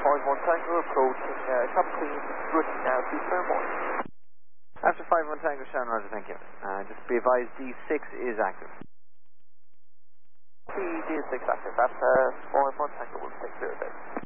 5-1 Tango approaching Cap Queen, route now to Fairmont. After 5-1 Tango, Sean Roger, thank you. Just be advised, D6 is active. The D6 active, that's 5-1 Tango will take 0 days.